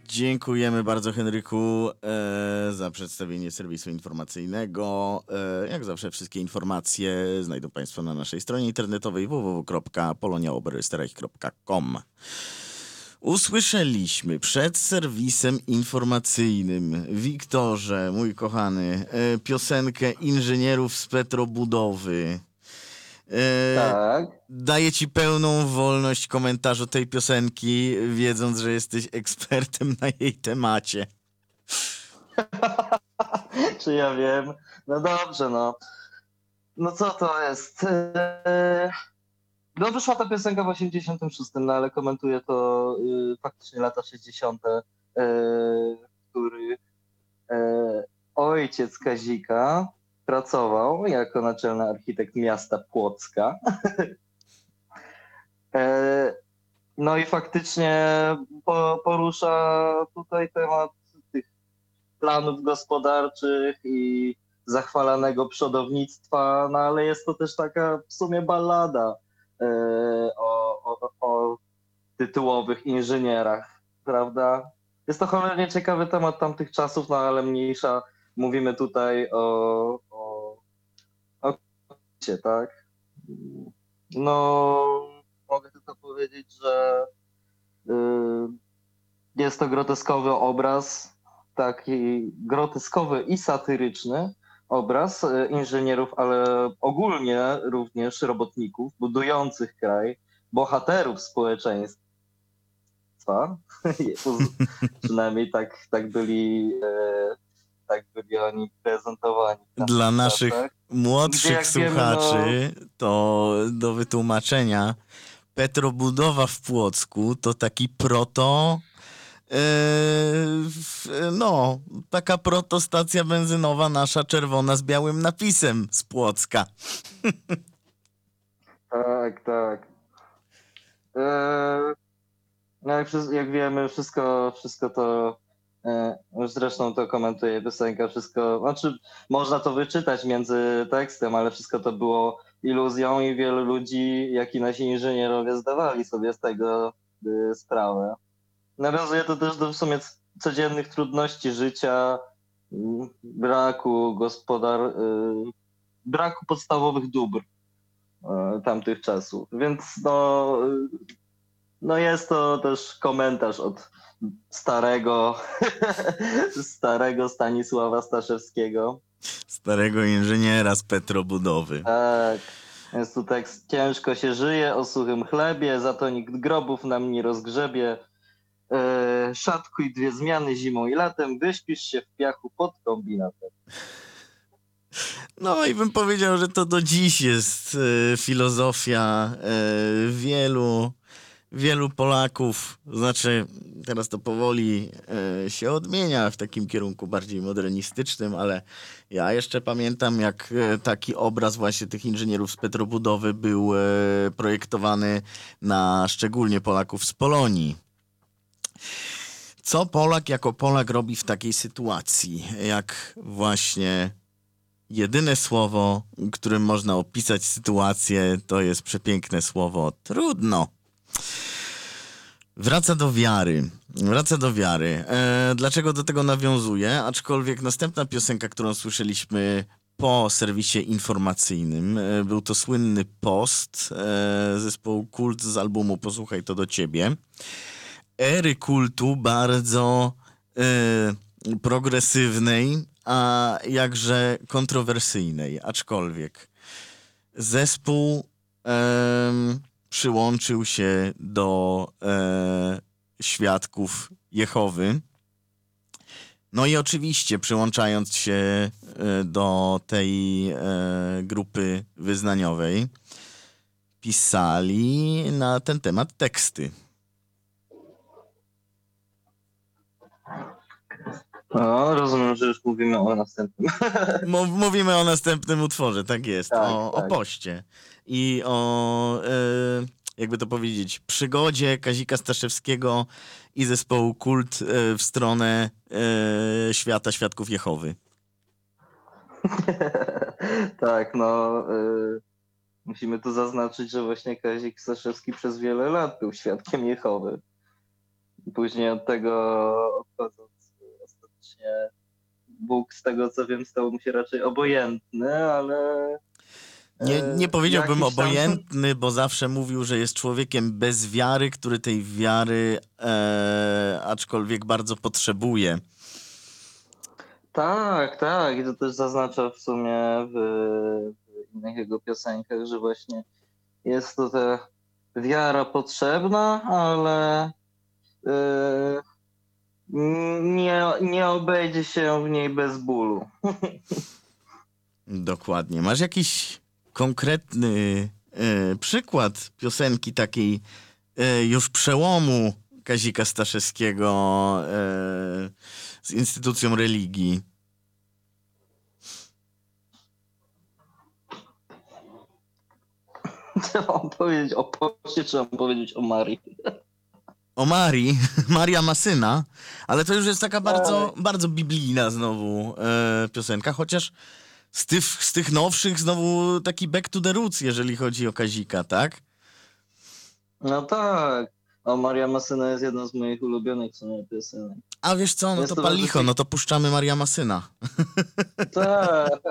Dziękujemy bardzo, Henryku, za przedstawienie serwisu informacyjnego. Jak zawsze wszystkie informacje znajdą Państwo na naszej stronie internetowej www.poloniaoberösterreich.com. Usłyszeliśmy przed serwisem informacyjnym, Wiktorze, mój kochany, piosenkę inżynierów z Petrobudowy. Tak. Daję ci pełną wolność komentarzu tej piosenki, wiedząc, że jesteś ekspertem na jej temacie. Czy ja wiem? No dobrze, no. No co to jest? No wyszła ta piosenka w 86, no ale komentuję to faktycznie lata 60., w których ojciec Kazika pracował jako naczelny architekt miasta Płocka. No i faktycznie porusza tutaj temat tych planów gospodarczych i zachwalanego przodownictwa, no ale jest to też taka w sumie ballada o tytułowych inżynierach, prawda? Jest to cholernie ciekawy temat tamtych czasów, no ale mniejsza. Mówimy tutaj o tak? No, mogę tylko powiedzieć, że jest to groteskowy obraz, taki groteskowy i satyryczny obraz inżynierów, ale ogólnie również robotników budujących kraj, bohaterów społeczeństwa. Przynajmniej tak byli oni prezentowani. Dla naszych młodszych słuchaczy to do wytłumaczenia, Petrobudowa w Płocku to taki taka protostacja benzynowa nasza czerwona z białym napisem z Płocka. Tak. No jak wiemy, wszystko to, zresztą to komentuje piosenka, wszystko, znaczy można to wyczytać między tekstem, ale wszystko to było iluzją i wielu ludzi, jak i nasi inżynierowie zdawali sobie z tego sprawę. Nawiązuje to też do w sumie codziennych trudności życia, braku podstawowych dóbr tamtych czasów. Więc no jest to też komentarz od starego Stanisława Staszewskiego. Starego inżyniera z Petrobudowy. Tak. Jest tu tekst: ciężko się żyje o suchym chlebie, za to nikt grobów nam nie rozgrzebie. Szatkuj 2 zmiany zimą i latem, wyśpisz się w piachu pod kombinatem. No i bym powiedział, że to do dziś jest filozofia wielu Polaków. Znaczy, teraz to powoli się odmienia w takim kierunku bardziej modernistycznym, ale ja jeszcze pamiętam, jak taki obraz właśnie tych inżynierów z Petrobudowy był projektowany na szczególnie Polaków z Polonii. Co Polak jako Polak robi w takiej sytuacji, jak właśnie jedyne słowo, którym można opisać sytuację, to jest przepiękne słowo trudno. Wraca do wiary. Dlaczego do tego nawiązuję? Aczkolwiek następna piosenka, którą słyszeliśmy po serwisie informacyjnym, był to słynny Post zespołu Kult z albumu Posłuchaj to do ciebie. Ery kultu bardzo progresywnej, a jakże kontrowersyjnej, aczkolwiek zespół przyłączył się do Świadków Jehowy. No i oczywiście przyłączając się do tej grupy wyznaniowej, pisali na ten temat teksty. No, rozumiem, że już mówimy o następnym. Mówimy o następnym utworze, tak jest. Tak, o Poście. I o, jakby to powiedzieć, przygodzie Kazika Staszewskiego i zespołu Kult w stronę świata Świadków Jehowy. Tak, no musimy tu zaznaczyć, że właśnie Kazik Staszewski przez wiele lat był świadkiem Jehowy. Później od tego odchodząc ostatecznie Bóg, z tego co wiem, stał mu się raczej obojętny, ale Nie powiedziałbym jakiś tam... obojętny, bo zawsze mówił, że jest człowiekiem bez wiary, który tej wiary aczkolwiek bardzo potrzebuje. Tak, i to też zaznacza w sumie w innych jego piosenkach, że właśnie jest to ta wiara potrzebna, ale nie obejdzie się w niej bez bólu. Dokładnie. Masz jakiś konkretny przykład piosenki takiej już przełomu Kazika Staszewskiego z instytucją religii? Co mam powiedzieć o Poście, czy mam powiedzieć o Marii? O Marii, Maria Masyna, ale to już jest taka bardzo biblijna znowu piosenka, chociaż z tych nowszych znowu taki back to the roots, jeżeli chodzi o Kazika, tak? No tak. O, Maria Masyna jest jedną z moich ulubionych w sumie piosenek. A wiesz co, no Jest to to palicho, bardzo no to puszczamy Maria Masyna. Tak.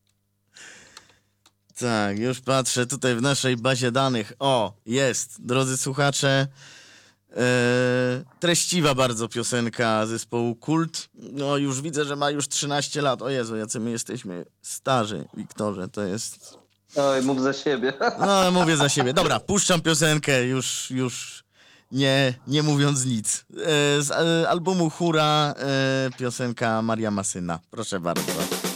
Tak, już patrzę tutaj w naszej bazie danych. O, jest, drodzy słuchacze, treściwa bardzo piosenka zespołu Kult. No już widzę, że ma już 13 lat. O Jezu, jacy my jesteśmy starzy, Wiktorze, to jest... Oj, mów za siebie. No, mówię za siebie. Dobra, puszczam piosenkę, już nie mówiąc nic. Z albumu Hura, piosenka Maria Masyna. Proszę bardzo.